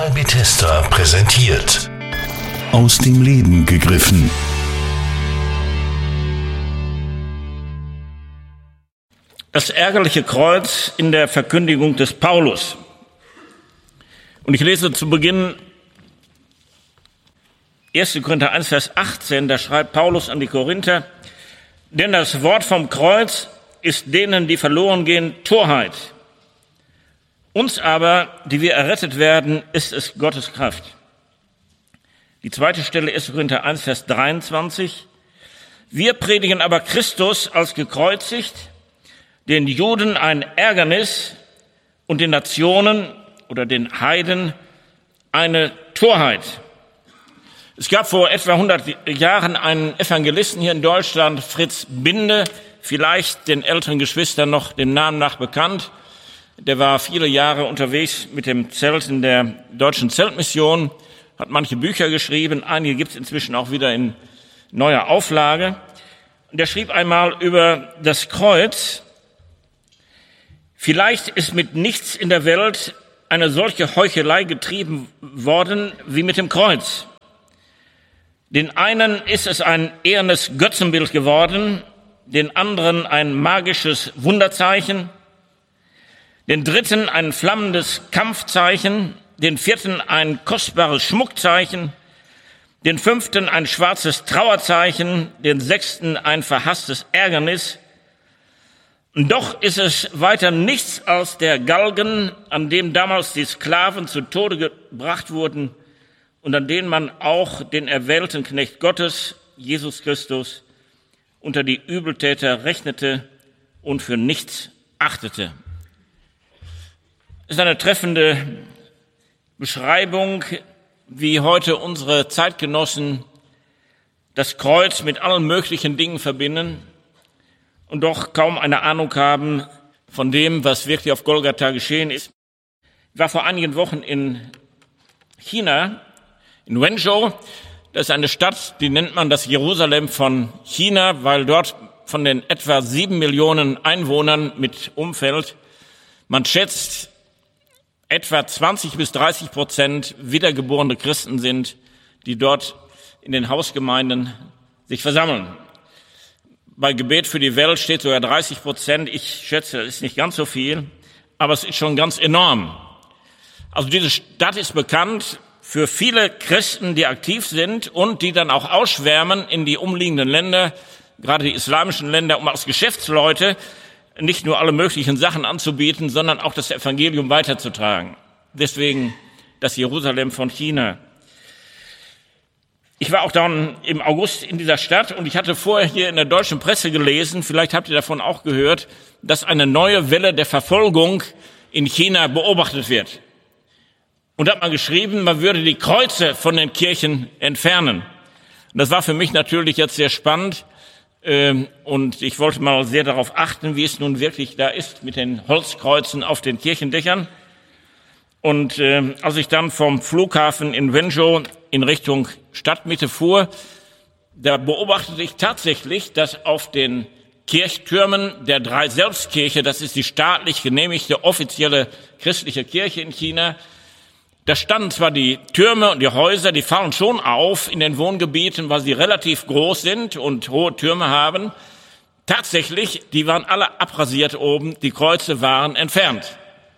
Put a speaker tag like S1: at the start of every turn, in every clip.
S1: Hannah Bethesda präsentiert.
S2: Aus dem Leben gegriffen.
S3: Das ärgerliche Kreuz in der Verkündigung des Paulus. Und ich lese zu Beginn 1. Korinther 1, Vers 18, da schreibt Paulus an die Korinther: Denn das Wort vom Kreuz ist denen, die verloren gehen, Torheit. Uns aber, die wir errettet werden, ist es Gottes Kraft. Die zweite Stelle 1. Korinther 1, Vers 23. Wir predigen aber Christus als gekreuzigt, den Juden ein Ärgernis und den Nationen oder den Heiden eine Torheit. Es gab vor etwa 100 Jahren einen Evangelisten hier in Deutschland, Fritz Binde, vielleicht den älteren Geschwistern noch dem Namen nach bekannt. Der war viele Jahre unterwegs mit dem Zelt in der Deutschen Zeltmission, hat manche Bücher geschrieben, einige gibt es inzwischen auch wieder in neuer Auflage. Und der schrieb einmal über das Kreuz: Vielleicht ist mit nichts in der Welt eine solche Heuchelei getrieben worden wie mit dem Kreuz. Den einen ist es ein ehrenes Götzenbild geworden, den anderen ein magisches Wunderzeichen, den dritten ein flammendes Kampfzeichen, den vierten ein kostbares Schmuckzeichen, den fünften ein schwarzes Trauerzeichen, den sechsten ein verhasstes Ärgernis. Und doch ist es weiter nichts als der Galgen, an dem damals die Sklaven zu Tode gebracht wurden und an den man auch den erwählten Knecht Gottes, Jesus Christus, unter die Übeltäter rechnete und für nichts achtete. Das ist eine treffende Beschreibung, wie heute unsere Zeitgenossen das Kreuz mit allen möglichen Dingen verbinden und doch kaum eine Ahnung haben von dem, was wirklich auf Golgatha geschehen ist. Ich war vor einigen Wochen in China, in Wenzhou. Das ist eine Stadt, die nennt man das Jerusalem von China, weil dort von den etwa 7 Millionen Einwohnern mit Umfeld, man schätzt, etwa 20-30% wiedergeborene Christen sind, die dort in den Hausgemeinden sich versammeln. Bei Gebet für die Welt steht sogar 30%. Ich schätze, das ist nicht ganz so viel, aber es ist schon ganz enorm. Also diese Stadt ist bekannt für viele Christen, die aktiv sind und die dann auch ausschwärmen in die umliegenden Länder, gerade die islamischen Länder, um als Geschäftsleute nicht nur alle möglichen Sachen anzubieten, sondern auch das Evangelium weiterzutragen. Deswegen das Jerusalem von China. Ich war auch dann im August in dieser Stadt und ich hatte vorher hier in der deutschen Presse gelesen, vielleicht habt ihr davon auch gehört, dass eine neue Welle der Verfolgung in China beobachtet wird. Und da hat man geschrieben, man würde die Kreuze von den Kirchen entfernen. Und das war für mich natürlich jetzt sehr spannend. Und ich wollte mal sehr darauf achten, wie es nun wirklich da ist mit den Holzkreuzen auf den Kirchendächern. Und als ich dann vom Flughafen in Wenzhou in Richtung Stadtmitte fuhr, da beobachtete ich tatsächlich, dass auf den Kirchtürmen der Dreiselbstkirche, das ist die staatlich genehmigte offizielle christliche Kirche in China, da standen zwar die Türme und die Häuser, die fallen schon auf in den Wohngebieten, weil sie relativ groß sind und hohe Türme haben. Tatsächlich, die waren alle abrasiert oben, die Kreuze waren entfernt.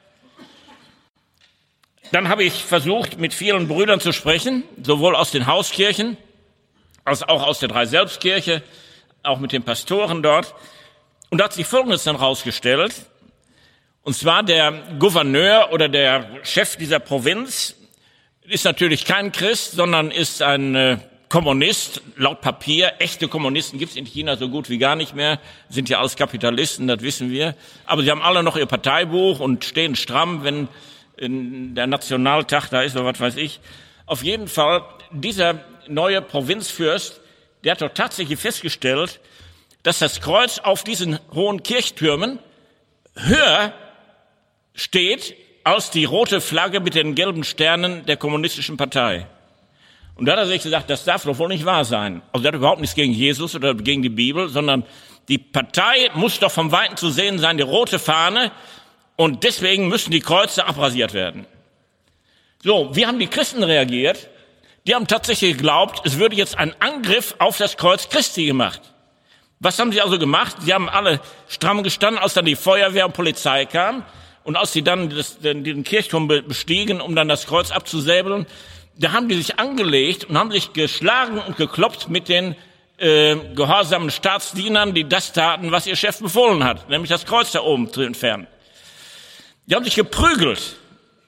S3: Dann habe ich versucht, mit vielen Brüdern zu sprechen, sowohl aus den Hauskirchen als auch aus der Dreiselbstkirche, auch mit den Pastoren dort. Und da hat sich Folgendes dann rausgestellt. Und zwar der Gouverneur oder der Chef dieser Provinz ist natürlich kein Christ, sondern ist ein Kommunist, laut Papier. Echte Kommunisten gibt es in China so gut wie gar nicht mehr, sind ja alles Kapitalisten, das wissen wir. Aber sie haben alle noch ihr Parteibuch und stehen stramm, wenn der Nationaltag da ist oder was weiß ich. Auf jeden Fall, dieser neue Provinzfürst, der hat doch tatsächlich festgestellt, dass das Kreuz auf diesen hohen Kirchtürmen höher steht als die rote Flagge mit den gelben Sternen der kommunistischen Partei. Und da hat er sich gesagt, das darf doch wohl nicht wahr sein. Also der hat überhaupt nichts gegen Jesus oder gegen die Bibel, sondern die Partei muss doch vom Weiten zu sehen sein, die rote Fahne, und deswegen müssen die Kreuze abrasiert werden. So, wie haben die Christen reagiert? Die haben tatsächlich geglaubt, es würde jetzt ein Angriff auf das Kreuz Christi gemacht. Was haben sie also gemacht? Sie haben alle stramm gestanden, als dann die Feuerwehr und Polizei kam und als sie dann den Kirchturm bestiegen, um dann das Kreuz abzusäbeln, da haben die sich angelegt und haben sich geschlagen und gekloppt mit den gehorsamen Staatsdienern, die das taten, was ihr Chef befohlen hat, nämlich das Kreuz da oben zu entfernen. Die haben sich geprügelt.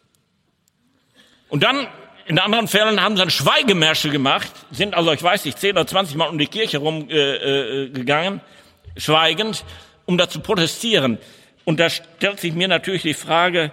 S3: Und dann, in anderen Fällen, haben sie dann Schweigemärsche gemacht, sind also, ich weiß nicht, 10 oder 20 Mal um die Kirche rumgegangen, schweigend, um da zu protestieren. Und da stellt sich mir natürlich die Frage,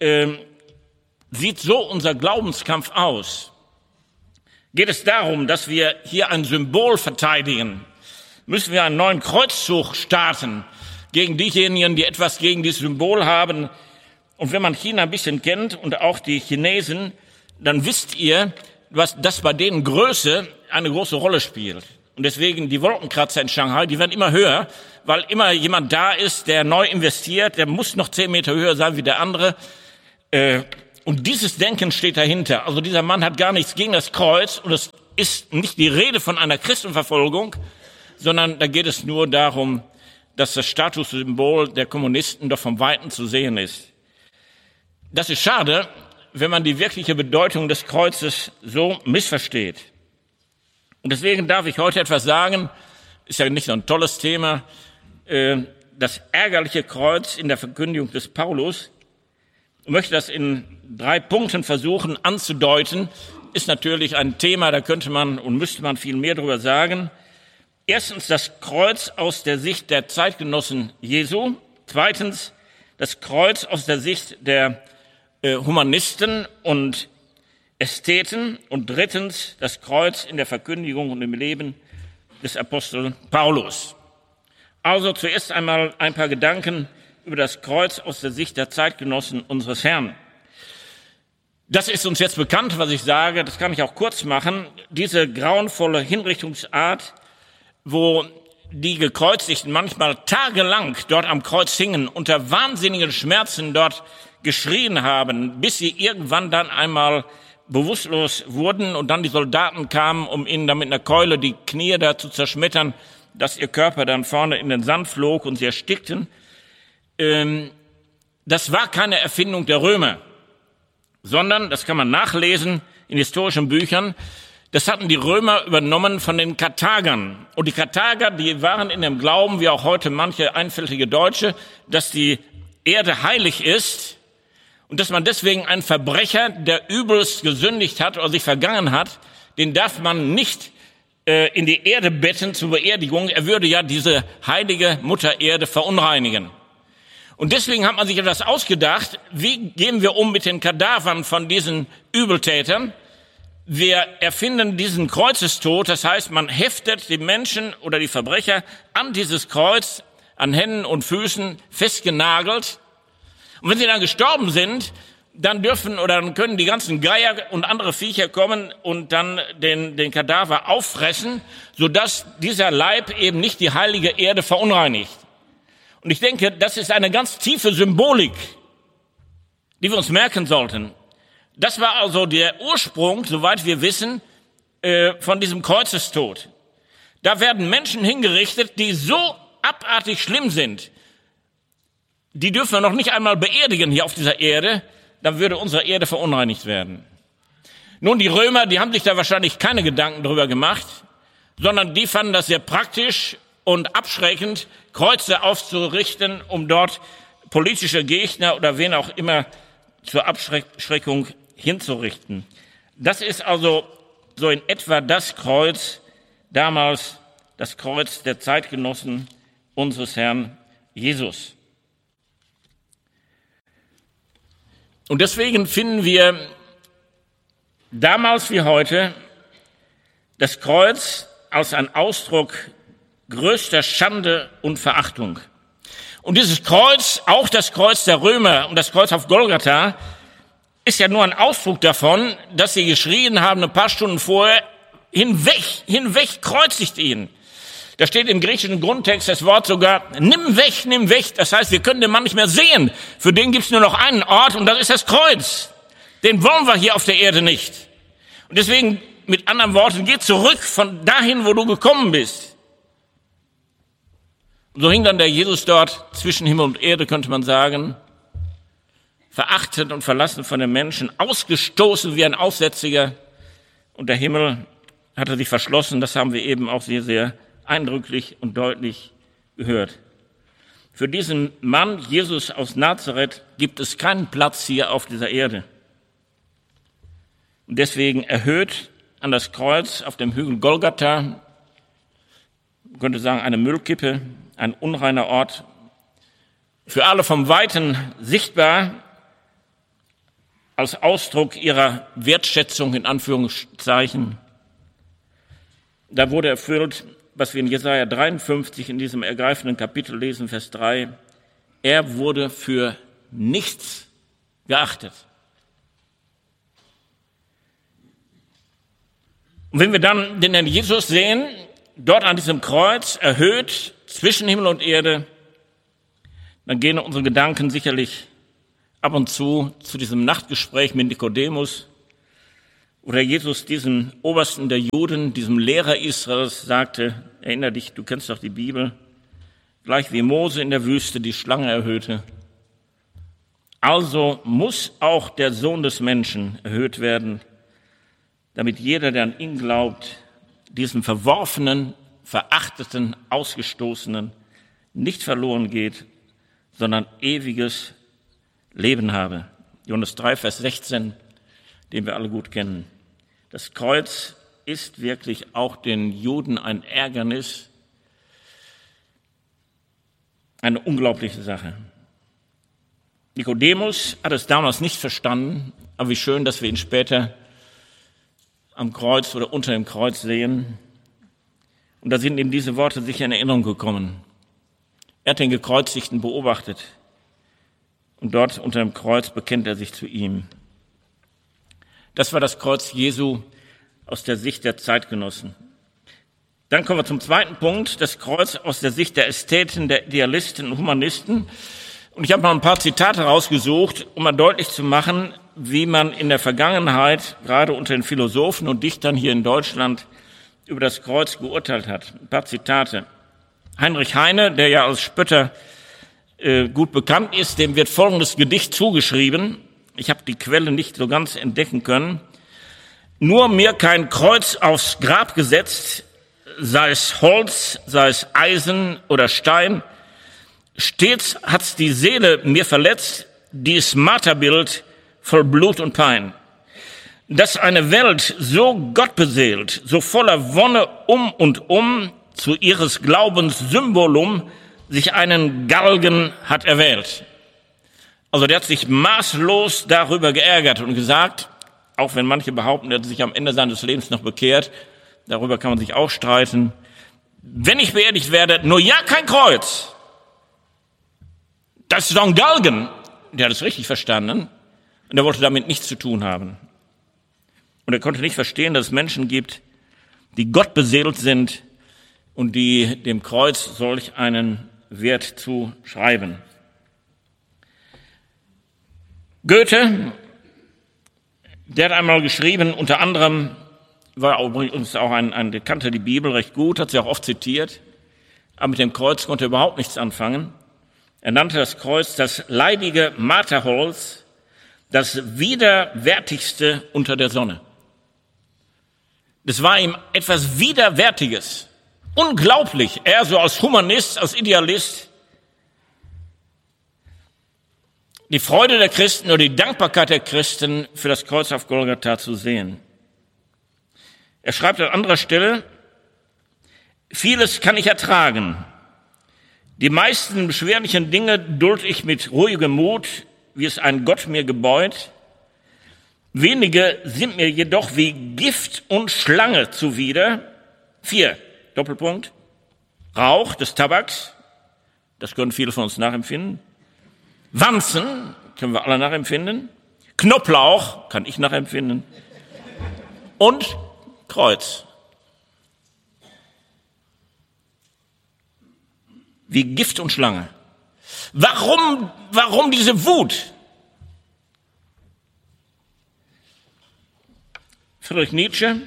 S3: sieht so unser Glaubenskampf aus? Geht es darum, dass wir hier ein Symbol verteidigen? Müssen wir einen neuen Kreuzzug starten gegen diejenigen, die etwas gegen dieses Symbol haben? Und wenn man China ein bisschen kennt und auch die Chinesen, dann wisst ihr, dass bei denen Größe eine große Rolle spielt. Und deswegen die Wolkenkratzer in Shanghai, die werden immer höher, weil immer jemand da ist, der neu investiert, der muss noch 10 Meter höher sein wie der andere. Und dieses Denken steht dahinter. Also dieser Mann hat gar nichts gegen das Kreuz und es ist nicht die Rede von einer Christenverfolgung, sondern da geht es nur darum, dass das Statussymbol der Kommunisten doch vom Weiten zu sehen ist. Das ist schade, wenn man die wirkliche Bedeutung des Kreuzes so missversteht. Und deswegen darf ich heute etwas sagen, ist ja nicht so ein tolles Thema, das ärgerliche Kreuz in der Verkündigung des Paulus. Ich möchte das in 3 Punkten versuchen anzudeuten. Ist natürlich ein Thema, da könnte man und müsste man viel mehr darüber sagen. Erstens das Kreuz aus der Sicht der Zeitgenossen Jesu. Zweitens das Kreuz aus der Sicht der Humanisten und Ästheten. Und drittens das Kreuz in der Verkündigung und im Leben des Apostel Paulus. Also zuerst einmal ein paar Gedanken über das Kreuz aus der Sicht der Zeitgenossen unseres Herrn. Das ist uns jetzt bekannt, was ich sage, das kann ich auch kurz machen. Diese grauenvolle Hinrichtungsart, wo die Gekreuzigten manchmal tagelang dort am Kreuz hingen, unter wahnsinnigen Schmerzen dort geschrien haben, bis sie irgendwann dann einmal bewusstlos wurden und dann die Soldaten kamen, um ihnen dann mit einer Keule die Knie da zu zerschmettern, dass ihr Körper dann vorne in den Sand flog und sie erstickten. Das war keine Erfindung der Römer, sondern, das kann man nachlesen in historischen Büchern, das hatten die Römer übernommen von den Karthagern. Und die Karthager, die waren in dem Glauben, wie auch heute manche einfältige Deutsche, dass die Erde heilig ist und dass man deswegen einen Verbrecher, der übelst gesündigt hat oder sich vergangen hat, den darf man nicht in die Erde betten zur Beerdigung. Er würde ja diese heilige Mutter Erde verunreinigen. Und deswegen hat man sich etwas ausgedacht, wie gehen wir um mit den Kadavern von diesen Übeltätern? Wir erfinden diesen Kreuzestod, das heißt, man heftet die Menschen oder die Verbrecher an dieses Kreuz, an Händen und Füßen festgenagelt. Und wenn sie dann gestorben sind, dann dann können die ganzen Geier und andere Viecher kommen und dann den Kadaver auffressen, sodass dieser Leib eben nicht die heilige Erde verunreinigt. Und ich denke, das ist eine ganz tiefe Symbolik, die wir uns merken sollten. Das war also der Ursprung, soweit wir wissen, von diesem Kreuzestod. Da werden Menschen hingerichtet, die so abartig schlimm sind. Die dürfen wir noch nicht einmal beerdigen hier auf dieser Erde, dann würde unsere Erde verunreinigt werden. Nun, die Römer, die haben sich da wahrscheinlich keine Gedanken drüber gemacht, sondern die fanden das sehr praktisch und abschreckend, Kreuze aufzurichten, um dort politische Gegner oder wen auch immer zur Abschreckung hinzurichten. Das ist also so in etwa das Kreuz, damals das Kreuz der Zeitgenossen unseres Herrn Jesus. Und deswegen finden wir damals wie heute das Kreuz als ein Ausdruck größter Schande und Verachtung. Und dieses Kreuz, auch das Kreuz der Römer und das Kreuz auf Golgatha, ist ja nur ein Ausdruck davon, dass sie geschrien haben ein paar Stunden vorher, hinweg, kreuzigt ihn. Da steht im griechischen Grundtext das Wort sogar, nimm weg. Das heißt, wir können den Mann nicht mehr sehen. Für den gibt es nur noch einen Ort und das ist das Kreuz. Den wollen wir hier auf der Erde nicht. Und deswegen, mit anderen Worten, geh zurück von dahin, wo du gekommen bist. Und so hing dann der Jesus dort zwischen Himmel und Erde, könnte man sagen, verachtet und verlassen von den Menschen, ausgestoßen wie ein Aussätziger. Und der Himmel hatte sich verschlossen. Das haben wir eben auch sehr, sehr eindrücklich und deutlich gehört. Für diesen Mann, Jesus aus Nazareth, gibt es keinen Platz hier auf dieser Erde. Und deswegen erhöht an das Kreuz auf dem Hügel Golgatha, man könnte sagen eine Müllkippe, ein unreiner Ort, für alle vom Weiten sichtbar, als Ausdruck ihrer Wertschätzung in Anführungszeichen. Da wurde erfüllt, was wir in Jesaja 53 in diesem ergreifenden Kapitel lesen, Vers 3. Er wurde für nichts geachtet. Und wenn wir dann den Herrn Jesus sehen, dort an diesem Kreuz, erhöht zwischen Himmel und Erde, dann gehen unsere Gedanken sicherlich ab und zu diesem Nachtgespräch mit Nikodemus, oder Jesus diesem Obersten der Juden, diesem Lehrer Israels sagte, erinnere dich, du kennst doch die Bibel, gleich wie Mose in der Wüste die Schlange erhöhte. Also muss auch der Sohn des Menschen erhöht werden, damit jeder, der an ihn glaubt, diesen verworfenen, verachteten, ausgestoßenen nicht verloren geht, sondern ewiges Leben habe. Johannes 3, Vers 16, den wir alle gut kennen. Das Kreuz ist wirklich auch den Juden ein Ärgernis, eine unglaubliche Sache. Nikodemus hat es damals nicht verstanden, aber wie schön, dass wir ihn später am Kreuz oder unter dem Kreuz sehen. Und da sind ihm diese Worte sicher in Erinnerung gekommen. Er hat den Gekreuzigten beobachtet und dort unter dem Kreuz bekennt er sich zu ihm. Das war das Kreuz Jesu aus der Sicht der Zeitgenossen. Dann kommen wir zum zweiten Punkt, das Kreuz aus der Sicht der Ästheten, der Idealisten und Humanisten. Und ich habe mal ein paar Zitate rausgesucht, um mal deutlich zu machen, wie man in der Vergangenheit, gerade unter den Philosophen und Dichtern hier in Deutschland, über das Kreuz geurteilt hat. Ein paar Zitate. Heinrich Heine, der ja als Spötter gut bekannt ist, dem wird folgendes Gedicht zugeschrieben. Ich habe die Quelle nicht so ganz entdecken können. Nur mir kein Kreuz aufs Grab gesetzt, sei es Holz, sei es Eisen oder Stein. Stets hat's die Seele mir verletzt, dies Marterbild voll Blut und Pein. Dass eine Welt so gottbeseelt, so voller Wonne und zu ihres Glaubens Symbolum sich einen Galgen hat erwählt. Also der hat sich maßlos darüber geärgert und gesagt, auch wenn manche behaupten, er hat sich am Ende seines Lebens noch bekehrt, darüber kann man sich auch streiten, wenn ich beerdigt werde, nur ja kein Kreuz. Das ist doch ein Galgen. Der hat es richtig verstanden und er wollte damit nichts zu tun haben. Und er konnte nicht verstehen, dass es Menschen gibt, die Gott beseelt sind und die dem Kreuz solch einen Wert zuschreiben. Goethe, der hat einmal geschrieben, unter anderem war übrigens auch der kannte die Bibel recht gut, hat sie auch oft zitiert, aber mit dem Kreuz konnte er überhaupt nichts anfangen. Er nannte das Kreuz das leidige Marterholz, das widerwärtigste unter der Sonne. Das war ihm etwas Widerwärtiges. Unglaublich. Er so als Humanist, als Idealist. Die Freude der Christen oder die Dankbarkeit der Christen für das Kreuz auf Golgatha zu sehen. Er schreibt an anderer Stelle, vieles kann ich ertragen. Die meisten beschwerlichen Dinge duld ich mit ruhigem Mut, wie es ein Gott mir gebeut. Wenige sind mir jedoch wie Gift und Schlange zuwider. 4, Doppelpunkt. Rauch des Tabaks, das können viele von uns nachempfinden. Wanzen, können wir alle nachempfinden. Knoblauch, kann ich nachempfinden. Und Kreuz. Wie Gift und Schlange. Warum diese Wut? Friedrich Nietzsche,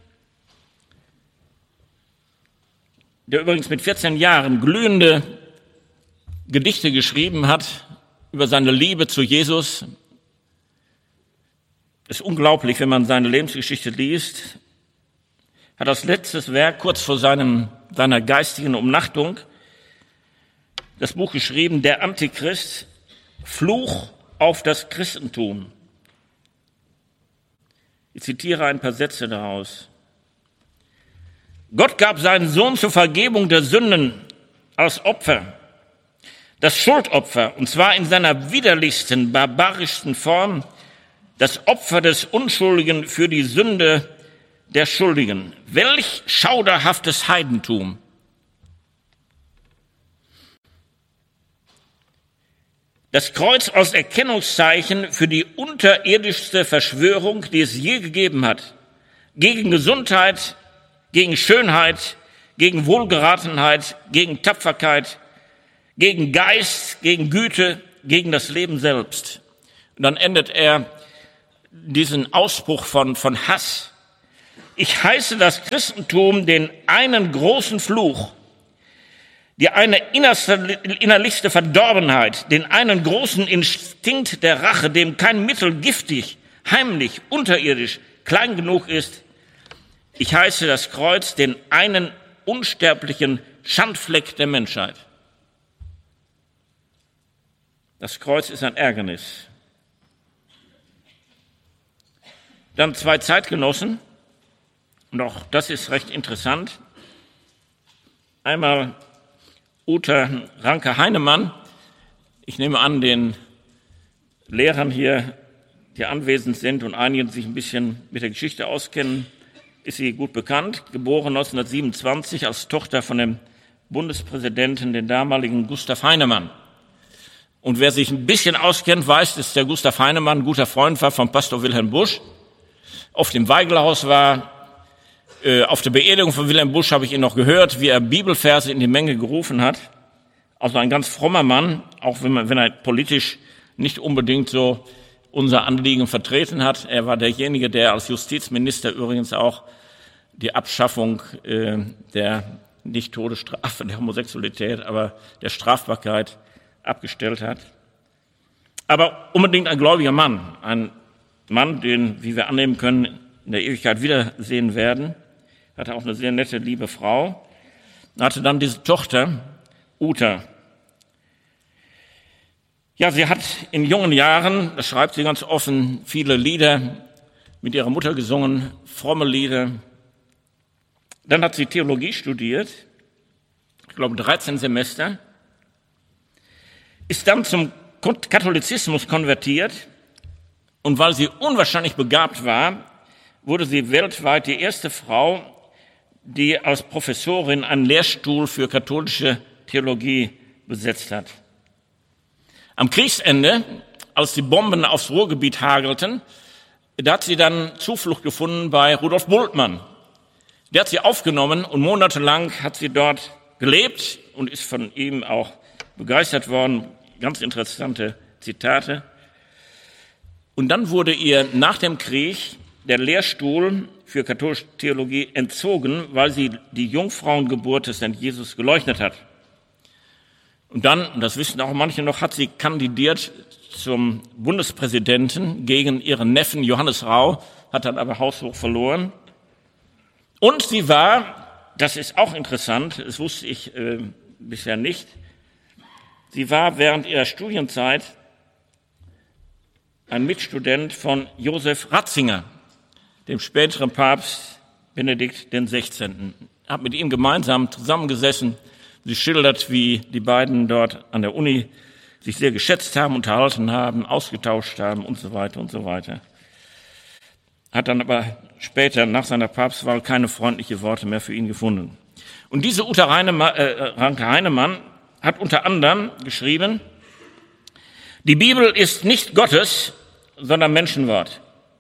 S3: der übrigens mit 14 Jahren glühende Gedichte geschrieben hat über seine Liebe zu Jesus. Es ist unglaublich, wenn man seine Lebensgeschichte liest. Hat als letztes Werk kurz vor seiner geistigen Umnachtung das Buch geschrieben, Der Antichrist, Fluch auf das Christentum. Ich zitiere ein paar Sätze daraus. Gott gab seinen Sohn zur Vergebung der Sünden als Opfer, das Schuldopfer, und zwar in seiner widerlichsten, barbarischsten Form, das Opfer des Unschuldigen für die Sünde der Schuldigen. Welch schauderhaftes Heidentum! Das Kreuz als Erkennungszeichen für die unterirdischste Verschwörung, die es je gegeben hat. Gegen Gesundheit, gegen Schönheit, gegen Wohlgeratenheit, gegen Tapferkeit, gegen Geist, gegen Güte, gegen das Leben selbst. Und dann endet er diesen Ausbruch von Hass. Ich heiße das Christentum den einen großen Fluch, die eine innerlichste Verdorbenheit, den einen großen Instinkt der Rache, dem kein Mittel giftig, heimlich, unterirdisch, klein genug ist. Ich heiße das Kreuz den einen unsterblichen Schandfleck der Menschheit. Das Kreuz ist ein Ärgernis. Dann 2 Zeitgenossen, und auch das ist recht interessant. Einmal Uta Ranke-Heinemann. Ich nehme an, den Lehrern hier, die anwesend sind und einige sich ein bisschen mit der Geschichte auskennen, ist sie gut bekannt. Geboren 1927 als Tochter von dem Bundespräsidenten, den damaligen Gustav Heinemann. Und wer sich ein bisschen auskennt, weiß, dass der Gustav Heinemann ein guter Freund war von Pastor Wilhelm Busch. Auf dem Weigelhaus war. Auf der Beerdigung von Wilhelm Busch habe ich ihn noch gehört, wie er Bibelverse in die Menge gerufen hat. Also ein ganz frommer Mann, auch wenn er politisch nicht unbedingt so unser Anliegen vertreten hat. Er war derjenige, der als Justizminister übrigens auch die Abschaffung der nicht Todesstrafe, der Homosexualität, aber der Strafbarkeit abgestellt hat. Aber unbedingt ein gläubiger Mann, ein Mann, den, wie wir annehmen können, in der Ewigkeit wiedersehen werden. Hatte auch eine sehr nette, liebe Frau. Hatte dann diese Tochter, Uta. Ja, sie hat in jungen Jahren, das schreibt sie ganz offen, viele Lieder mit ihrer Mutter gesungen, fromme Lieder. Dann hat sie Theologie studiert, ich glaube 13 Semester, ist dann zum Katholizismus konvertiert und weil sie unwahrscheinlich begabt war, wurde sie weltweit die erste Frau, die als Professorin einen Lehrstuhl für katholische Theologie besetzt hat. Am Kriegsende, als die Bomben aufs Ruhrgebiet hagelten, da hat sie dann Zuflucht gefunden bei Rudolf Bultmann. Der hat sie aufgenommen und monatelang hat sie dort gelebt und ist von ihm auch begeistert worden. Ganz interessante Zitate. Und dann wurde ihr nach dem Krieg der Lehrstuhl für katholische Theologie entzogen, weil sie die Jungfrauengeburt des Herrn Jesus geleugnet hat. Und dann, und das wissen auch manche noch, hat sie kandidiert zum Bundespräsidenten gegen ihren Neffen Johannes Rau, hat dann aber haushoch verloren. Und sie war, das ist auch interessant, das wusste ich bisher nicht, sie war während ihrer Studienzeit ein Mitstudent von Josef Ratzinger, dem späteren Papst Benedikt XVI. Hat mit ihm gemeinsam zusammengesessen. Sie schildert, wie die beiden dort an der Uni sich sehr geschätzt haben, unterhalten haben, ausgetauscht haben und so weiter und so weiter. Hat dann aber später nach seiner Papstwahl keine freundlichen Worte mehr für ihn gefunden. Und diese Uta Ranke Heinemann hat unter anderem geschrieben, die Bibel ist nicht Gottes, sondern Menschenwort.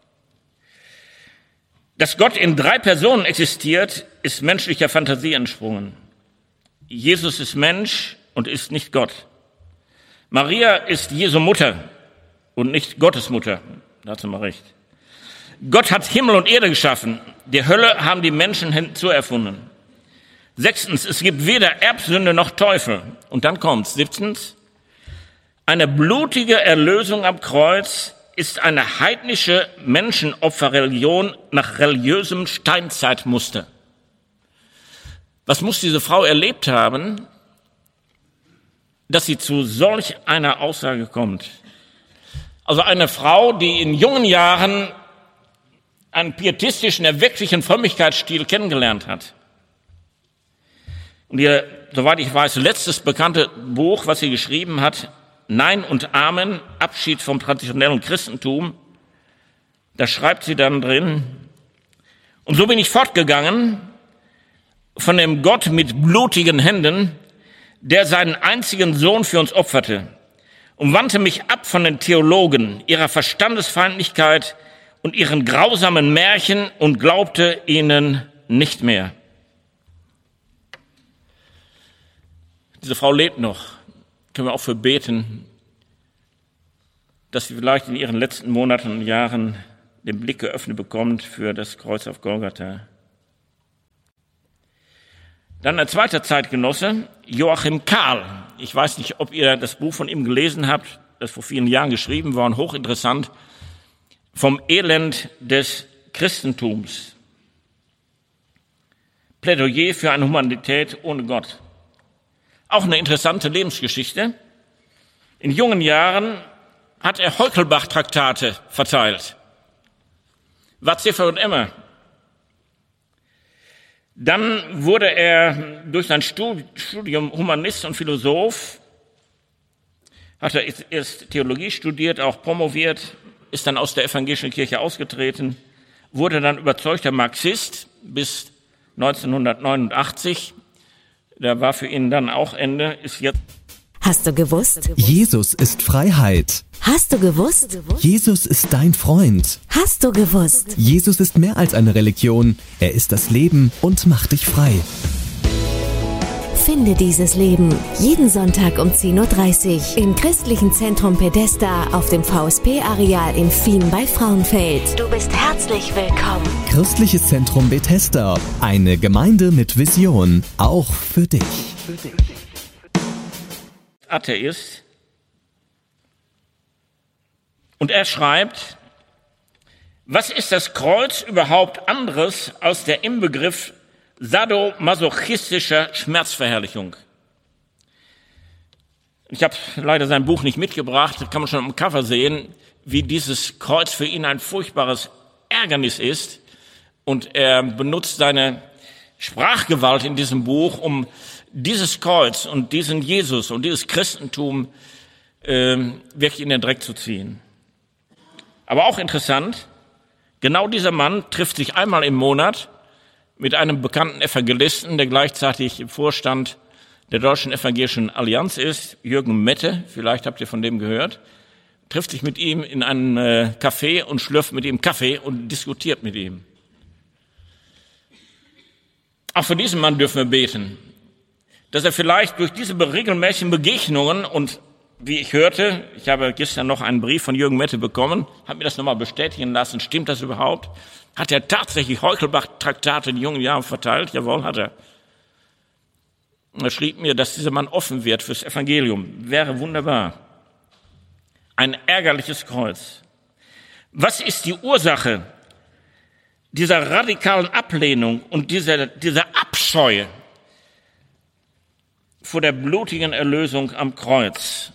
S3: Dass Gott in 3 Personen existiert, ist menschlicher Fantasie entsprungen. Jesus ist Mensch und ist nicht Gott. Maria ist Jesu Mutter und nicht Gottes Mutter. Da hat sie mal recht. Gott hat Himmel und Erde geschaffen. Die Hölle haben die Menschen hinzuerfunden. 6. Es gibt weder Erbsünde noch Teufel. Und dann kommt's. 7. Eine blutige Erlösung am Kreuz ist eine heidnische Menschenopferreligion nach religiösem Steinzeitmuster. Was muss diese Frau erlebt haben, dass sie zu solch einer Aussage kommt? Also eine Frau, die in jungen Jahren einen pietistischen, erwecklichen Frömmigkeitsstil kennengelernt hat. Und ihr, soweit ich weiß, letztes bekannte Buch, was sie geschrieben hat, Nein und Amen, Abschied vom traditionellen Christentum, da schreibt sie dann drin: Und so bin ich fortgegangen von dem Gott mit blutigen Händen, der seinen einzigen Sohn für uns opferte, und wandte mich ab von den Theologen, ihrer Verstandesfeindlichkeit und ihren grausamen Märchen und glaubte ihnen nicht mehr. Diese Frau lebt noch. Können wir auch für beten, dass sie vielleicht in ihren letzten Monaten und Jahren den Blick geöffnet bekommt für das Kreuz auf Golgatha. Dann ein zweiter Zeitgenosse, Joachim Karl. Ich weiß nicht, ob ihr das Buch von ihm gelesen habt, das vor vielen Jahren geschrieben war und hochinteressant, vom Elend des Christentums. Plädoyer für eine Humanität ohne Gott. Auch eine interessante Lebensgeschichte. In jungen Jahren hat er Heukelbach-Traktate verteilt. War Ziffer und Emma. Dann wurde er durch sein Studium Humanist und Philosoph, hat er erst Theologie studiert, auch promoviert, ist dann aus der evangelischen Kirche ausgetreten, wurde dann überzeugter Marxist bis 1989. Da war für ihn dann auch Ende, ist jetzt.
S4: Hast du gewusst?
S5: Jesus ist Freiheit.
S4: Hast du gewusst?
S5: Jesus ist dein Freund.
S4: Hast du gewusst?
S5: Jesus ist mehr als eine Religion. Er ist das Leben und macht dich frei.
S4: Finde dieses Leben jeden Sonntag um 10.30 Uhr im Christlichen Zentrum Pedesta auf dem VSP-Areal in Fien bei Frauenfeld. Du bist herzlich willkommen.
S5: Christliches Zentrum Bethesda. Eine Gemeinde mit Vision. Auch für dich.
S3: Atheist. Und er schreibt: Was ist das Kreuz überhaupt anderes als der Inbegriff sadomasochistischer Schmerzverherrlichung? Ich habe leider sein Buch nicht mitgebracht, das kann man schon am Cover sehen, wie dieses Kreuz für ihn ein furchtbares Ärgernis ist. Und er benutzt seine Sprachgewalt in diesem Buch, um dieses Kreuz und diesen Jesus und dieses Christentum wirklich in den Dreck zu ziehen. Aber auch interessant, genau dieser Mann trifft sich einmal im Monat mit einem bekannten Evangelisten, der gleichzeitig im Vorstand der Deutschen Evangelischen Allianz ist, Jürgen Mette, vielleicht habt ihr von dem gehört, trifft sich mit ihm in einem Café und schlürft mit ihm Kaffee und diskutiert mit ihm. Auch für diesen Mann dürfen wir beten, dass er vielleicht durch diese regelmäßigen Begegnungen und wie ich hörte, ich habe gestern noch einen Brief von Jürgen Mette bekommen, habe mir das nochmal bestätigen lassen, stimmt das überhaupt? Hat er tatsächlich Heukelbach-Traktate in jungen Jahren verteilt? Jawohl, hat er. Er schrieb mir, dass dieser Mann offen wird fürs Evangelium. Wäre wunderbar. Ein ärgerliches Kreuz. Was ist die Ursache dieser radikalen Ablehnung und dieser Abscheu vor der blutigen Erlösung am Kreuz?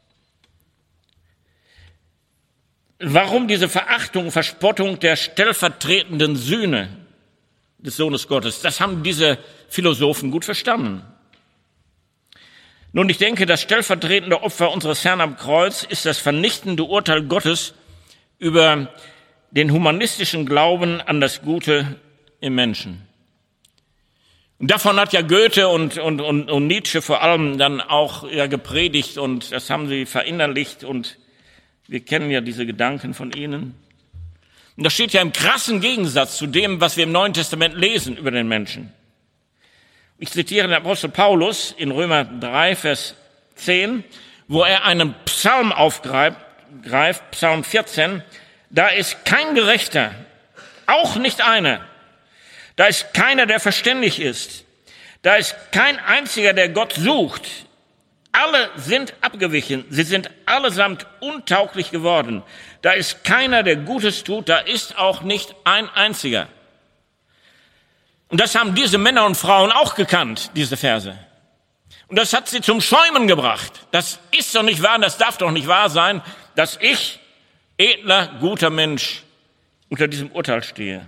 S3: Warum diese Verachtung, Verspottung der stellvertretenden Sühne des Sohnes Gottes? Das haben diese Philosophen gut verstanden. Nun, ich denke, das stellvertretende Opfer unseres Herrn am Kreuz ist das vernichtende Urteil Gottes über den humanistischen Glauben an das Gute im Menschen. Und davon hat ja Goethe und Nietzsche vor allem dann auch ja gepredigt und das haben sie verinnerlicht und wir kennen ja diese Gedanken von ihnen. Und das steht ja im krassen Gegensatz zu dem, was wir im Neuen Testament lesen über den Menschen. Ich zitiere den Apostel Paulus in Römer 3, Vers 10, wo er einen Psalm aufgreift, Psalm 14, da ist kein Gerechter, auch nicht einer. Da ist keiner, der verständig ist. Da ist kein einziger, der Gott sucht. Alle sind abgewichen. Sie sind allesamt untauglich geworden. Da ist keiner, der Gutes tut. Da ist auch nicht ein einziger. Und das haben diese Männer und Frauen auch gekannt, diese Verse. Und das hat sie zum Schäumen gebracht. Das ist doch nicht wahr, das darf doch nicht wahr sein, dass ich, edler, guter Mensch, unter diesem Urteil stehe.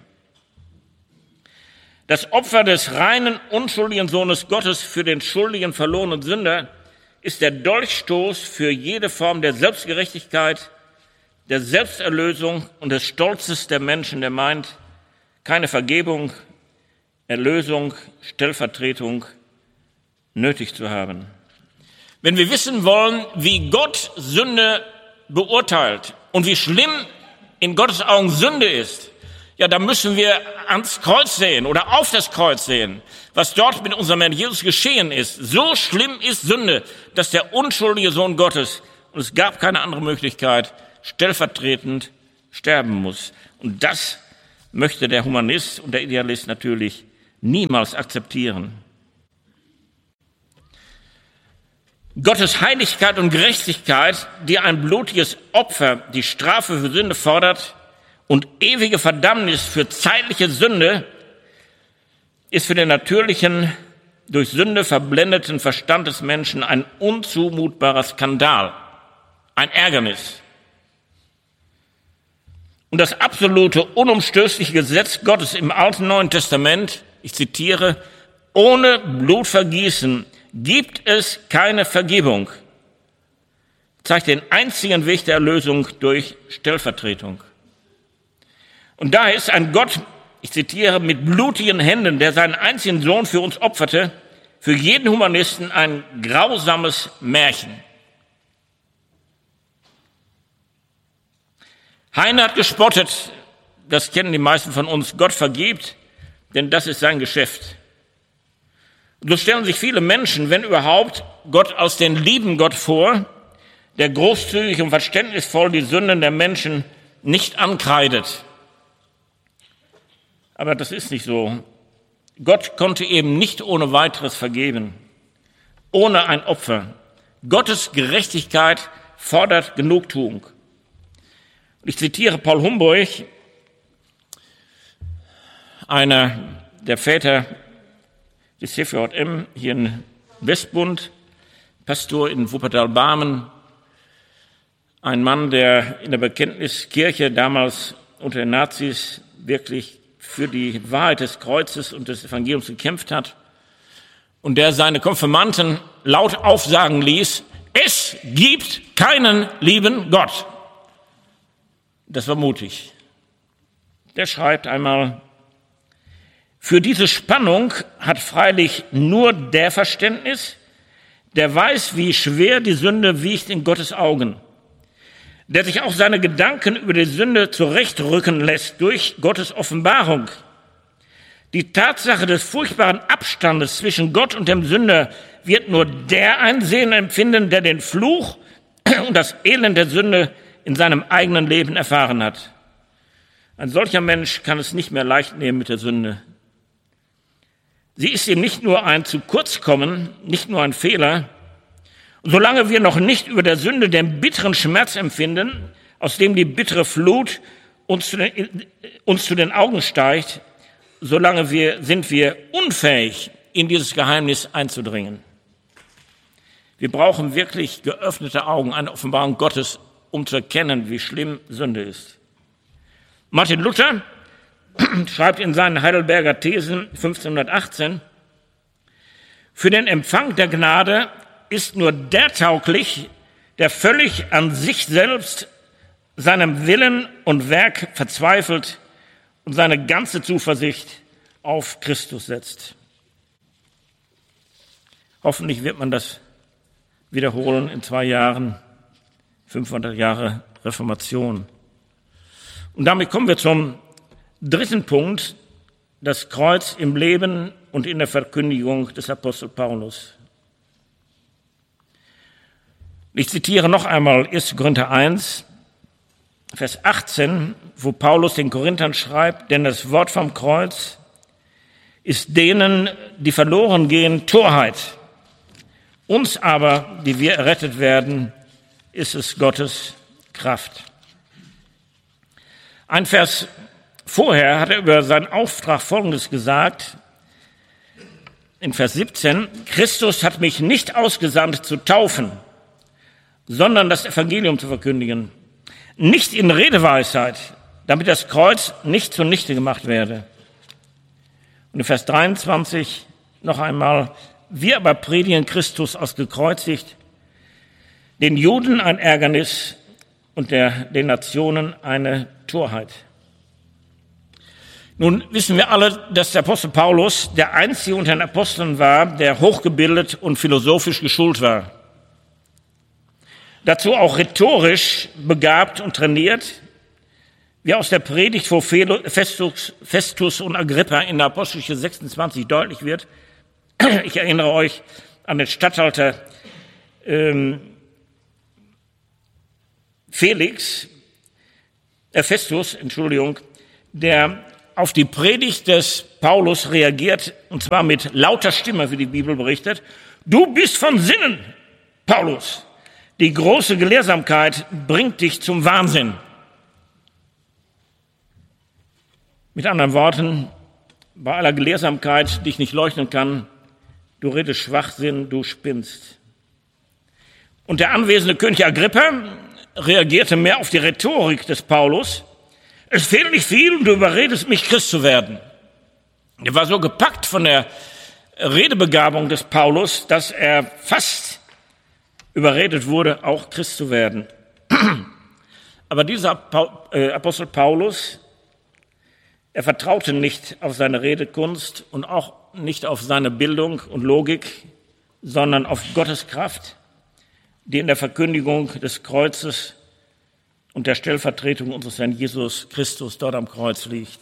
S3: Das Opfer des reinen, unschuldigen Sohnes Gottes für den schuldigen, verlorenen Sünder ist der Dolchstoß für jede Form der Selbstgerechtigkeit, der Selbsterlösung und des Stolzes der Menschen, der meint, keine Vergebung, Erlösung, Stellvertretung nötig zu haben. Wenn wir wissen wollen, wie Gott Sünde beurteilt und wie schlimm in Gottes Augen Sünde ist, ja, da müssen wir ans Kreuz sehen oder auf das Kreuz sehen, was dort mit unserem Herrn Jesus geschehen ist. So schlimm ist Sünde, dass der unschuldige Sohn Gottes, und es gab keine andere Möglichkeit, stellvertretend sterben muss. Und das möchte der Humanist und der Idealist natürlich niemals akzeptieren. Gottes Heiligkeit und Gerechtigkeit, die ein blutiges Opfer, die Strafe für Sünde fordert, und ewige Verdammnis für zeitliche Sünde ist für den natürlichen, durch Sünde verblendeten Verstand des Menschen ein unzumutbarer Skandal, ein Ärgernis. Und das absolute, unumstößliche Gesetz Gottes im Alten und Neuen Testament, ich zitiere, ohne Blutvergießen gibt es keine Vergebung, zeigt den einzigen Weg der Erlösung durch Stellvertretung. Und daher ist ein Gott, ich zitiere, mit blutigen Händen, der seinen einzigen Sohn für uns opferte, für jeden Humanisten ein grausames Märchen. Heine hat gespottet, das kennen die meisten von uns, Gott vergibt, denn das ist sein Geschäft. Und so stellen sich viele Menschen, wenn überhaupt, Gott als den lieben Gott vor, der großzügig und verständnisvoll die Sünden der Menschen nicht ankreidet. Aber das ist nicht so. Gott konnte eben nicht ohne weiteres vergeben, ohne ein Opfer. Gottes Gerechtigkeit fordert Genugtuung. Ich zitiere Paul Humburg, einer der Väter des CVJM hier in Westbund, Pastor in Wuppertal-Barmen, ein Mann, der in der Bekenntniskirche damals unter den Nazis wirklich für die Wahrheit des Kreuzes und des Evangeliums gekämpft hat und der seine Konfirmanten laut aufsagen ließ, es gibt keinen lieben Gott. Das war mutig. Der schreibt einmal, für diese Spannung hat freilich nur der Verständnis, der weiß, wie schwer die Sünde wiegt in Gottes Augen, der sich auch seine Gedanken über die Sünde zurechtrücken lässt durch Gottes Offenbarung. Die Tatsache des furchtbaren Abstandes zwischen Gott und dem Sünder wird nur der einsehen und empfinden, der den Fluch und das Elend der Sünde in seinem eigenen Leben erfahren hat. Ein solcher Mensch kann es nicht mehr leicht nehmen mit der Sünde. Sie ist ihm nicht nur ein zu kurz kommen, nicht nur ein Fehler. Und solange wir noch nicht über der Sünde den bitteren Schmerz empfinden, aus dem die bittere Flut uns zu den Augen steigt, solange sind wir unfähig, in dieses Geheimnis einzudringen. Wir brauchen wirklich geöffnete Augen, eine Offenbarung Gottes, um zu erkennen, wie schlimm Sünde ist. Martin Luther schreibt in seinen Heidelberger Thesen 1518, für den Empfang der Gnade ist nur der tauglich, der völlig an sich selbst, seinem Willen und Werk verzweifelt und seine ganze Zuversicht auf Christus setzt. Hoffentlich wird man das wiederholen in 2 Jahren, 500 Jahre Reformation. Und damit kommen wir zum 3. Punkt, das Kreuz im Leben und in der Verkündigung des Apostel Paulus. Ich zitiere noch einmal 1. Korinther 1, Vers 18, wo Paulus den Korinthern schreibt, denn das Wort vom Kreuz ist denen, die verloren gehen, Torheit. Uns aber, die wir errettet werden, ist es Gottes Kraft. Ein Vers vorher hat er über seinen Auftrag Folgendes gesagt, in Vers 17, Christus hat mich nicht ausgesandt zu taufen, sondern das Evangelium zu verkündigen, nicht in Redeweisheit, damit das Kreuz nicht zunichte gemacht werde. Und in Vers 23 noch einmal, wir aber predigen Christus als gekreuzigt, den Juden ein Ärgernis und den Nationen eine Torheit. Nun wissen wir alle, dass der Apostel Paulus der einzige unter den Aposteln war, der hochgebildet und philosophisch geschult war. Dazu auch rhetorisch begabt und trainiert, wie aus der Predigt vor Festus und Agrippa in der Apostelgeschichte 26 deutlich wird. Ich erinnere euch an den Statthalter Festus, der auf die Predigt des Paulus reagiert, und zwar mit lauter Stimme, wie die Bibel berichtet. Du bist von Sinnen, Paulus. Die große Gelehrsamkeit bringt dich zum Wahnsinn. Mit anderen Worten, bei aller Gelehrsamkeit, die ich nicht leugnen kann, du redest Schwachsinn, du spinnst. Und der anwesende König Agrippa reagierte mehr auf die Rhetorik des Paulus. Es fehlt nicht viel, du überredest mich, Christ zu werden. Er war so gepackt von der Redebegabung des Paulus, dass er fast überredet wurde, auch Christ zu werden. Aber dieser Apostel Paulus, er vertraute nicht auf seine Redekunst und auch nicht auf seine Bildung und Logik, sondern auf Gottes Kraft, die in der Verkündigung des Kreuzes und der Stellvertretung unseres Herrn Jesus Christus dort am Kreuz liegt.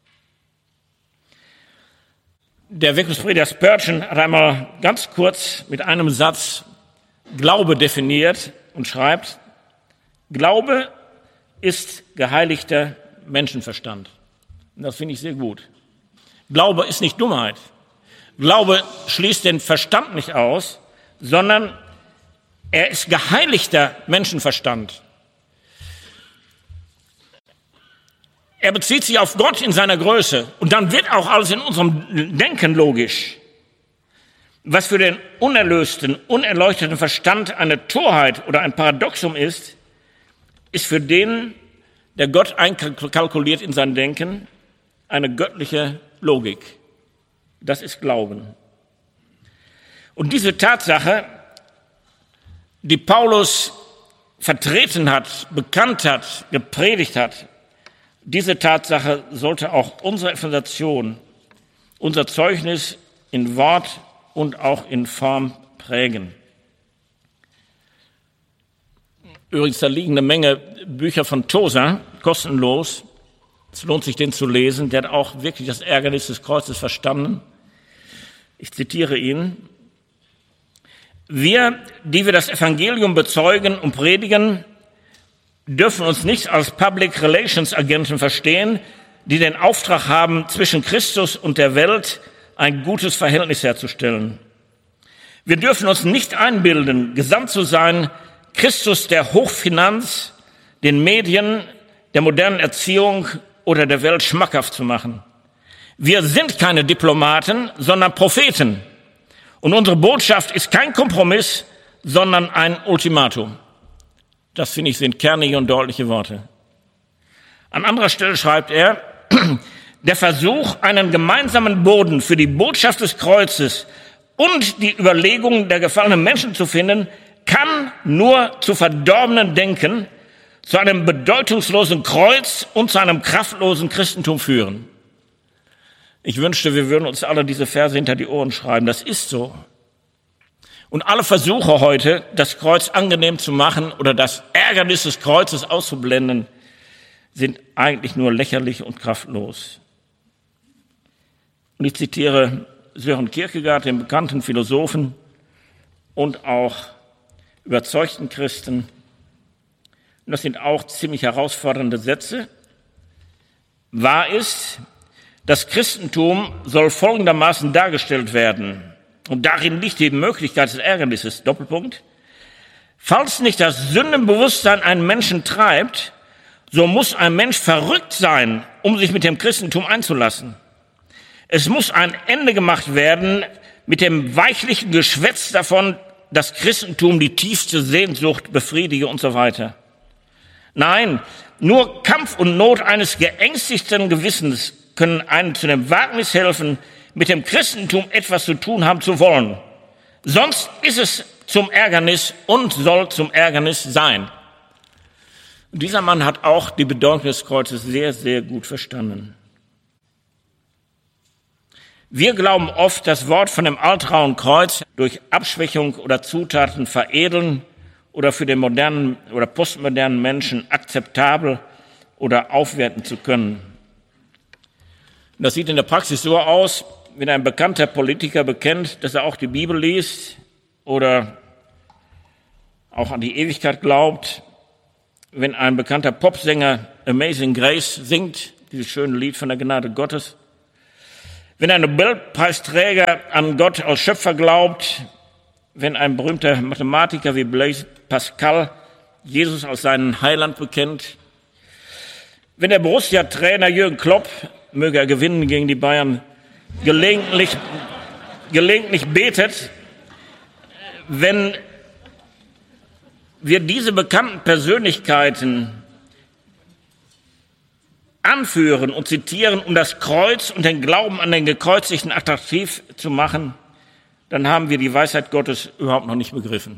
S3: Der Weckungsprediger Spurgeon hat einmal ganz kurz mit einem Satz Glaube definiert und schreibt, Glaube ist geheiligter Menschenverstand. Und das finde ich sehr gut. Glaube ist nicht Dummheit. Glaube schließt den Verstand nicht aus, sondern er ist geheiligter Menschenverstand. Er bezieht sich auf Gott in seiner Größe. Und dann wird auch alles in unserem Denken logisch. Was für den unerlösten, unerleuchteten Verstand eine Torheit oder ein Paradoxum ist, ist für den, der Gott einkalkuliert in sein Denken, eine göttliche Logik. Das ist Glauben. Und diese Tatsache, die Paulus vertreten hat, bekannt hat, gepredigt hat, diese Tatsache sollte auch unsere Evangelisation, unser Zeugnis in Wort und auch in Form prägen. Übrigens, da liegen eine Menge Bücher von Tozer, kostenlos. Es lohnt sich, den zu lesen. Der hat auch wirklich das Ärgernis des Kreuzes verstanden. Ich zitiere ihn. Wir, die wir das Evangelium bezeugen und predigen, dürfen uns nicht als Public Relations Agenten verstehen, die den Auftrag haben, zwischen Christus und der Welt ein gutes Verhältnis herzustellen. Wir dürfen uns nicht einbilden, gesandt zu sein, Christus der Hochfinanz, den Medien, der modernen Erziehung oder der Welt schmackhaft zu machen. Wir sind keine Diplomaten, sondern Propheten. Und unsere Botschaft ist kein Kompromiss, sondern ein Ultimatum. Das, finde ich, sind kernige und deutliche Worte. An anderer Stelle schreibt er, der Versuch, einen gemeinsamen Boden für die Botschaft des Kreuzes und die Überlegungen der gefallenen Menschen zu finden, kann nur zu verdorbenen Denken, zu einem bedeutungslosen Kreuz und zu einem kraftlosen Christentum führen. Ich wünschte, wir würden uns alle diese Verse hinter die Ohren schreiben. Das ist so. Und alle Versuche heute, das Kreuz angenehm zu machen oder das Ärgernis des Kreuzes auszublenden, sind eigentlich nur lächerlich und kraftlos. Und ich zitiere Søren Kierkegaard, den bekannten Philosophen und auch überzeugten Christen. und das sind auch ziemlich herausfordernde Sätze, wahr ist, das Christentum soll folgendermaßen dargestellt werden. Und darin liegt die Möglichkeit des Ärgernisses. Doppelpunkt. Falls nicht das Sündenbewusstsein einen Menschen treibt, so muss ein Mensch verrückt sein, um sich mit dem Christentum einzulassen. Es muss ein Ende gemacht werden mit dem weichlichen Geschwätz davon, das Christentum die tiefste Sehnsucht befriedige und so weiter. Nein, nur Kampf und Not eines geängstigten Gewissens können einem zu dem Wagnis helfen, mit dem Christentum etwas zu tun haben zu wollen. Sonst ist es zum Ärgernis und soll zum Ärgernis sein. Und dieser Mann hat auch die Bedeutung des Kreuzes sehr, sehr gut verstanden. Wir glauben oft, das Wort von dem altrauen Kreuz durch Abschwächung oder Zutaten veredeln oder für den modernen oder postmodernen Menschen akzeptabel oder aufwerten zu können. Das sieht in der Praxis so aus, wenn ein bekannter Politiker bekennt, dass er auch die Bibel liest oder auch an die Ewigkeit glaubt, wenn ein bekannter Popsänger Amazing Grace singt, dieses schöne Lied von der Gnade Gottes, wenn ein Nobelpreisträger an Gott als Schöpfer glaubt, wenn ein berühmter Mathematiker wie Blaise Pascal Jesus als seinen Heiland bekennt, wenn der Borussia-Trainer Jürgen Klopp, möge er gewinnen gegen die Bayern, gelegentlich betet, wenn wir diese bekannten Persönlichkeiten anführen und zitieren, um das Kreuz und den Glauben an den Gekreuzigten attraktiv zu machen, dann haben wir die Weisheit Gottes überhaupt noch nicht begriffen.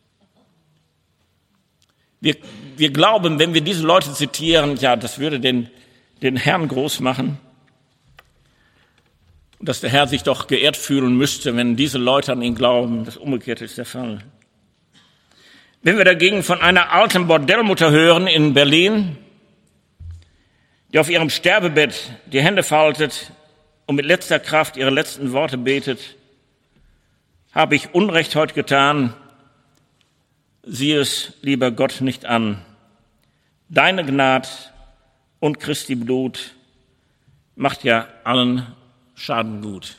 S3: Wir glauben, wenn wir diese Leute zitieren, ja, das würde den Herrn groß machen, dass der Herr sich doch geehrt fühlen müsste, wenn diese Leute an ihn glauben. Das Umgekehrte ist der Fall. Wenn wir dagegen von einer alten Bordellmutter hören in Berlin, die auf ihrem Sterbebett die Hände faltet und mit letzter Kraft ihre letzten Worte betet, habe ich Unrecht heute getan, sieh es, lieber Gott, nicht an. Deine Gnade und Christi Blut macht ja allen Schaden gut.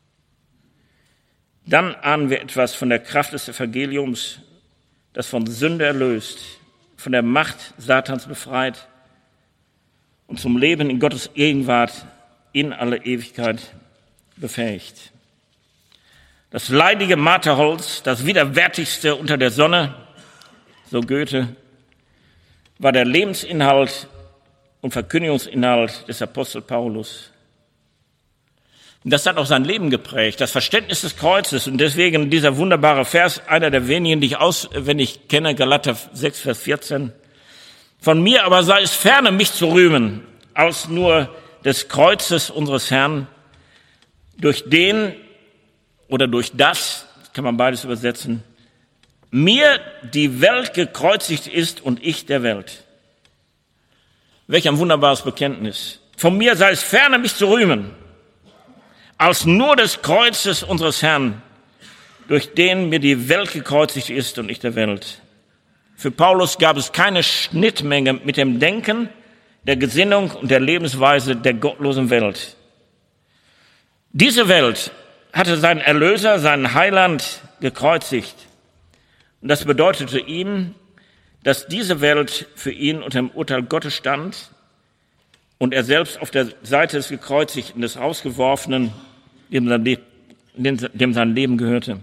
S3: Dann ahnen wir etwas von der Kraft des Evangeliums, das von Sünde erlöst, von der Macht Satans befreit und zum Leben in Gottes Gegenwart in alle Ewigkeit befähigt. Das leidige Marterholz, das widerwärtigste unter der Sonne, so Goethe, war der Lebensinhalt und Verkündigungsinhalt des Apostel Paulus. Und das hat auch sein Leben geprägt, das Verständnis des Kreuzes. Und deswegen dieser wunderbare Vers, einer der wenigen, die ich auswendig kenne, Galater 6, Vers 14. Von mir aber sei es ferne, mich zu rühmen, als nur des Kreuzes unseres Herrn, durch den oder durch das, kann man beides übersetzen, mir die Welt gekreuzigt ist und ich der Welt. Welch ein wunderbares Bekenntnis. Von mir sei es ferne, mich zu rühmen, als nur des Kreuzes unseres Herrn, durch den mir die Welt gekreuzigt ist und ich der Welt. Für Paulus gab es keine Schnittmenge mit dem Denken, der Gesinnung und der Lebensweise der gottlosen Welt. Diese Welt hatte seinen Erlöser, seinen Heiland gekreuzigt. Und das bedeutete ihm, dass diese Welt für ihn unter dem Urteil Gottes stand und er selbst auf der Seite des Gekreuzigten, des Ausgeworfenen, dem sein Leben gehörte.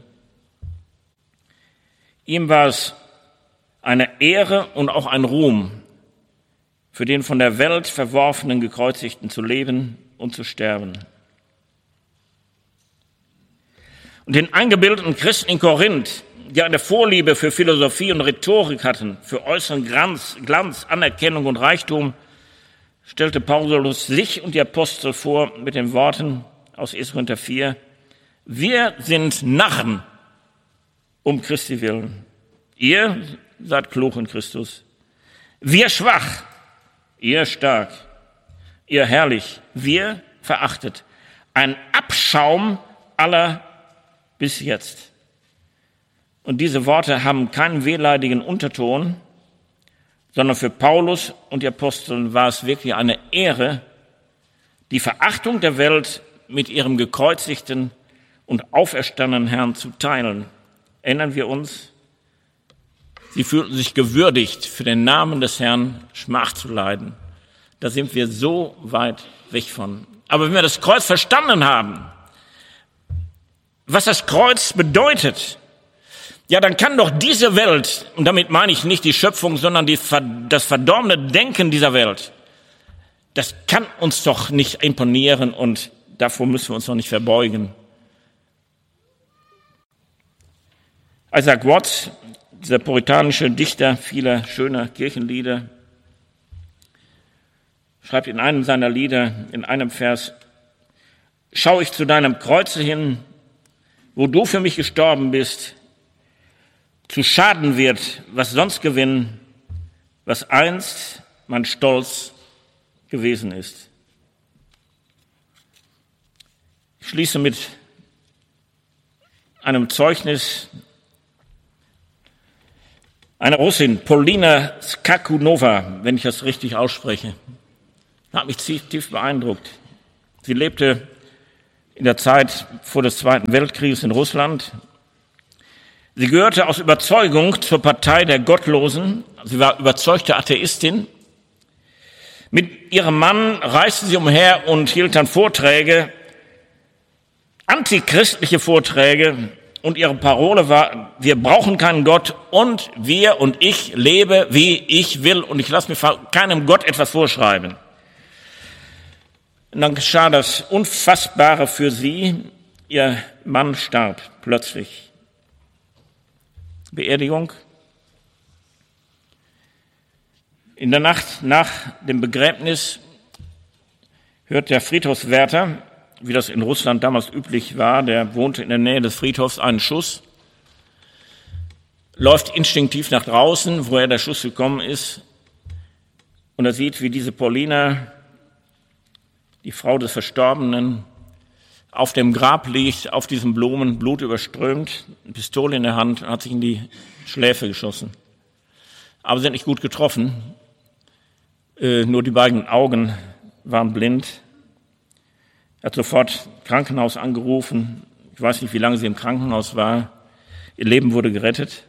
S3: Ihm war es eine Ehre und auch ein Ruhm, für den von der Welt verworfenen Gekreuzigten zu leben und zu sterben. Und den eingebildeten Christen in Korinth, die eine Vorliebe für Philosophie und Rhetorik hatten, für äußeren Glanz, Anerkennung und Reichtum, stellte Paulus sich und die Apostel vor mit den Worten aus 1. Korinther 4, wir sind Narren um Christi willen. Ihr seid klug in Christus. Wir schwach, ihr stark. Ihr herrlich, wir verachtet. Ein Abschaum aller bis jetzt. Und diese Worte haben keinen wehleidigen Unterton, sondern für Paulus und die Apostel war es wirklich eine Ehre, die Verachtung der Welt mit ihrem gekreuzigten und auferstandenen Herrn zu teilen. Erinnern wir uns, sie fühlten sich gewürdigt, für den Namen des Herrn Schmach zu leiden. Da sind wir so weit weg von. Aber wenn wir das Kreuz verstanden haben, was das Kreuz bedeutet, ja, dann kann doch diese Welt, und damit meine ich nicht die Schöpfung, sondern das verdorbene Denken dieser Welt, das kann uns doch nicht imponieren und davor müssen wir uns noch nicht verbeugen. Isaac Watts, dieser puritanische Dichter vieler schöner Kirchenlieder, schreibt in einem seiner Lieder, in einem Vers: Schau ich zu deinem Kreuze hin, wo du für mich gestorben bist, zu Schaden wird, was sonst gewinnen, was einst mein Stolz gewesen ist. Ich schließe mit einem Zeugnis einer Russin, Polina Skakunova, wenn ich das richtig ausspreche. Hat mich tief beeindruckt. Sie lebte in der Zeit vor des Zweiten Weltkrieges in Russland. Sie gehörte aus Überzeugung zur Partei der Gottlosen. Sie war überzeugte Atheistin. Mit ihrem Mann reiste sie umher und hielt dann Vorträge, antichristliche Vorträge. Und ihre Parole war: Wir brauchen keinen Gott und ich lebe, wie ich will und ich lasse mir von keinem Gott etwas vorschreiben. Und dann geschah das Unfassbare für sie. Ihr Mann starb plötzlich. Beerdigung. In der Nacht nach dem Begräbnis hört der Friedhofswärter, wie das in Russland damals üblich war, der wohnte in der Nähe des Friedhofs, einen Schuss, läuft instinktiv nach draußen, woher der Schuss gekommen ist, und er sieht, wie diese Polina, die Frau des Verstorbenen, auf dem Grab liegt, auf diesen Blumen, blutüberströmt, eine Pistole in der Hand, und hat sich in die Schläfe geschossen. Aber sie hat nicht gut getroffen, nur die beiden Augen waren blind. Er hat sofort Krankenhaus angerufen. Ich weiß nicht, wie lange sie im Krankenhaus war. Ihr Leben wurde gerettet.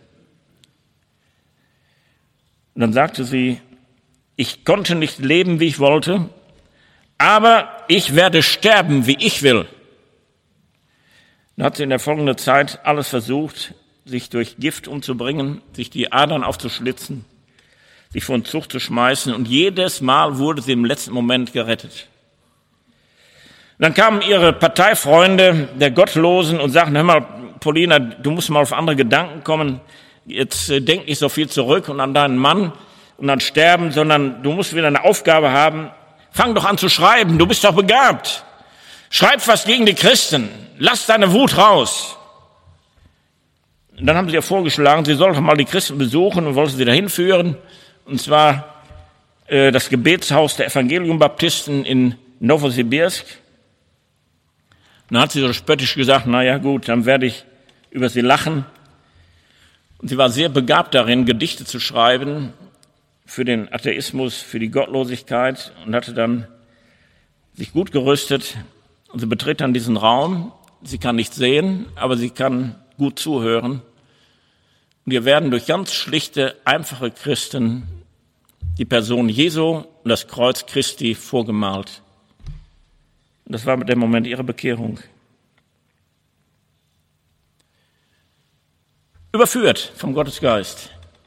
S3: Und dann sagte sie: Ich konnte nicht leben, wie ich wollte, aber ich werde sterben, wie ich will. Dann hat sie in der folgenden Zeit alles versucht, sich durch Gift umzubringen, sich die Adern aufzuschlitzen, sich vor den Zug zu schmeißen, und jedes Mal wurde sie im letzten Moment gerettet. Dann kamen ihre Parteifreunde der Gottlosen und sagten: Hör mal, Polina, du musst mal auf andere Gedanken kommen. Jetzt denk nicht so viel zurück und an deinen Mann und an Sterben, sondern du musst wieder eine Aufgabe haben. Fang doch an zu schreiben, du bist doch begabt. Schreib was gegen die Christen. Lass deine Wut raus. Und dann haben sie ihr vorgeschlagen, sie soll doch mal die Christen besuchen und wollte sie dahin führen. Und zwar das Gebetshaus der Evangelium-Baptisten in Novosibirsk. Und dann hat sie so spöttisch gesagt: Na ja, gut, dann werde ich über sie lachen. Und sie war sehr begabt darin, Gedichte zu schreiben für den Atheismus, für die Gottlosigkeit, und hatte dann sich gut gerüstet. Und sie betritt dann diesen Raum. Sie kann nicht sehen, aber sie kann gut zuhören. Und wir werden durch ganz schlichte, einfache Christen die Person Jesu und das Kreuz Christi vorgemalt. Und das war der Moment ihrer Bekehrung. Überführt vom Gottesgeist.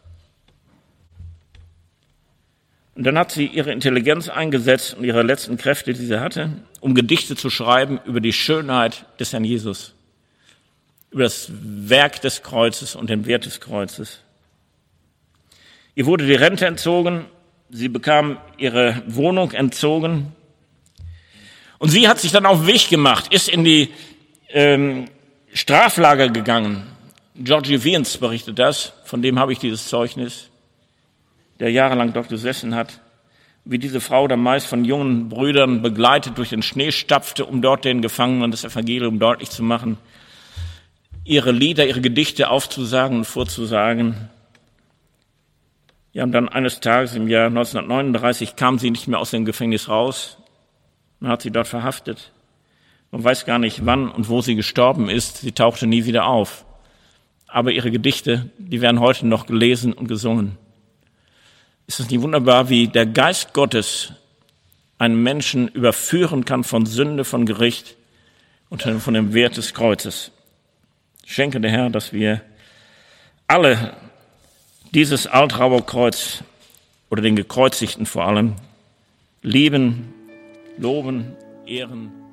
S3: Und dann hat sie ihre Intelligenz eingesetzt und ihre letzten Kräfte, die sie hatte, um Gedichte zu schreiben über die Schönheit des Herrn Jesus, über das Werk des Kreuzes und den Wert des Kreuzes. Ihr wurde die Rente entzogen, sie bekam ihre Wohnung entzogen, und sie hat sich dann auf den Weg gemacht, ist in die Straflager gegangen. Georgi Wiens berichtet das, von dem habe ich dieses Zeugnis, der jahrelang dort gesessen hat, wie diese Frau dann meist von jungen Brüdern begleitet durch den Schnee stapfte, um dort den Gefangenen das Evangelium deutlich zu machen, ihre Lieder, ihre Gedichte aufzusagen und vorzusagen. Ja, und dann eines Tages im Jahr 1939 kam sie nicht mehr aus dem Gefängnis raus. Man hat sie dort verhaftet. Man weiß gar nicht, wann und wo sie gestorben ist. Sie tauchte nie wieder auf. Aber ihre Gedichte, die werden heute noch gelesen und gesungen. Ist es nicht wunderbar, wie der Geist Gottes einen Menschen überführen kann von Sünde, von Gericht und von dem Wert des Kreuzes? Schenke der Herr, dass wir alle dieses Altrauerkreuz oder den Gekreuzigten vor allem lieben, loben, ehren